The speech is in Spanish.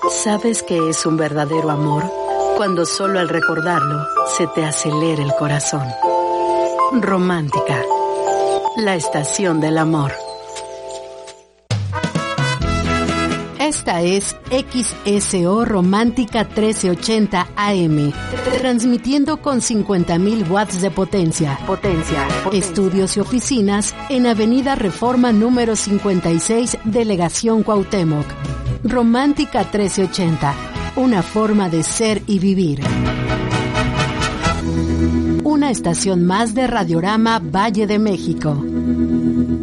¿Sabes qué es un verdadero amor? Cuando solo al recordarlo se te acelera el corazón. Romántica, la estación del amor. Esta es XSO Romántica 1380 AM, transmitiendo con 50.000 watts de potencia. Estudios y oficinas en Avenida Reforma número 56, Delegación Cuauhtémoc. Romántica 1380, una forma de ser y vivir. Una estación más de Radiorama Valle de México.